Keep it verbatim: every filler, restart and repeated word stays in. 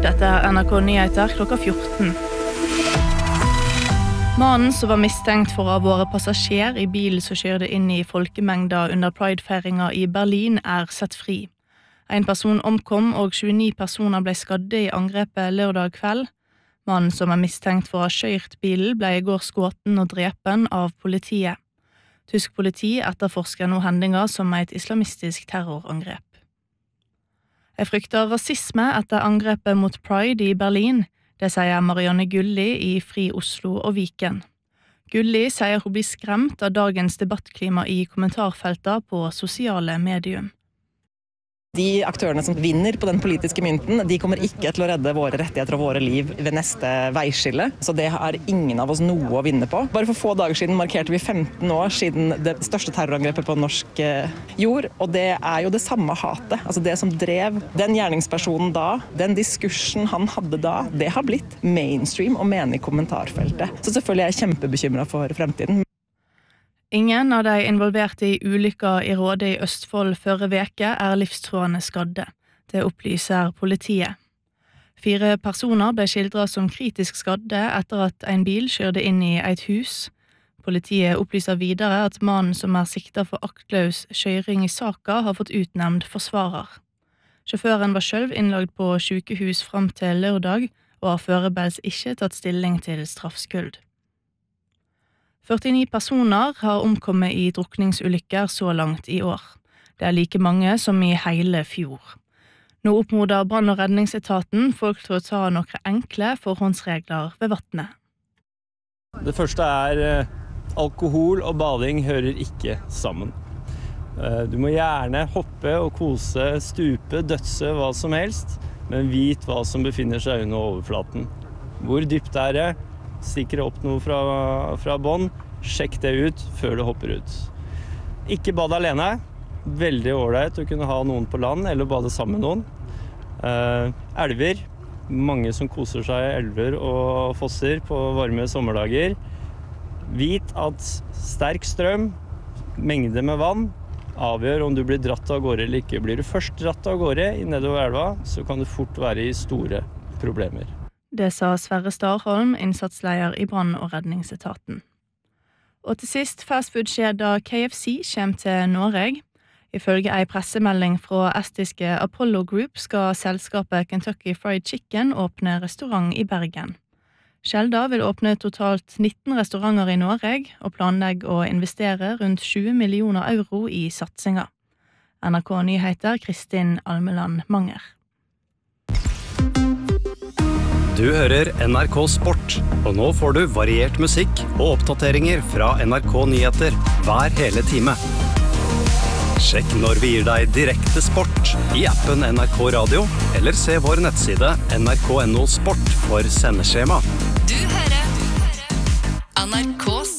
Dette er N R K Nyheter klokka fjorten. Mannen som var mistenkt for å ha vært passasjer i bilen som kjørte inn i folkemengda under Pride-feiringa i Berlin er sett fri. En person omkom og tjueni personer ble skadde i angrepet lørdag kveld. Mannen som er mistenkt for å ha kjørt bilen ble i går skutt og drepen av politiet. Tysk politi etterforsker nå hendinga som et islamistisk terrorangrep. Jeg frykter rasisme etter angrepet mot Pride i Berlin, det sier Marianne Gulli i Fri Oslo og Viken. Gulli sier hun blir skremt av dagens debattklima i kommentarfeltet på sosiale medium. De aktørene som vinner på den politiske mynten, de kommer ikke til å redde våre rettigheter og våre liv ved neste veiskille, så det er ingen av oss noe å vinne på. Bare for få dager siden markerte vi femten år siden det største terrorangrepet på norsk jord, og det er jo det samme hatet, altså det som drev den gjerningspersonen da, den diskursen han hadde da, det har blitt mainstream og mener i kommentarfeltet. Så selvfølgelig er jeg kjempebekymret for fremtiden. Ingen av de involverte i ulykka i Råde i Østfold førre veke er livstruende skadde. Det opplyser politiet. Fire personer ble skildret som kritisk skadde etter at en bil kjørte inn i et hus. Politiet opplyser videre at mannen som er siktet for aktløs kjøring i saka har fått utnevnt forsvarer. Sjåføren var selv innlagt på sykehus frem til lørdag og har foreløpig ikke tatt stilling til straffskyld. førtini personer har omkommet i drukningsulykker så langt i år. Det er like mange som i hele fjor. Nå oppmoder brann- og redningsetaten folk til å ta noen enkle forhåndsregler ved vannet. Det første er alkohol og bading hører ikke sammen. Du må gjerne hoppe og kose, stupe, dødse, hva som helst, men vit hva som befinner seg under overflaten. Hvor dypt er det? Stikker opp noe fra, fra bånd, sjekk det ut før du hopper ut. Ikke bade alene, veldig ålreit å kunne ha noen på land eller bade sammen med noen. Eh, elver, mange som koser seg i elver og fosser på varme sommerdager. Vit at sterk strøm, mengde med vann, avgjør om du blir dratt av gårde eller ikke. Blir du først dratt av gårde nedover elva, så kan du fort være i store problemer. Det sa Sverre Starholm, innsatsleder i brann- og redningsetaten. Og til sist, fastfood-kjeda K F C kommer til Norge. Ifølge en pressemelding fra estiske Apollo Group skal selskapet Kentucky Fried Chicken åpne restaurant i Bergen. Shelda vil åpne totalt nitten restauranter i Norge og planlegger å investere rundt tjue millioner euro i satsinga. N R K Nyheter, Kristin Almeland Manger. Du hører N R K Sport, og nå får du variert musikk og oppdateringer fra N R K Nyheter hver hele time. Sjekk når vi gir deg direkte sport i appen N R K Radio, eller se vår nettside N R K punktum no sport for sendeskjema. Du hører N R K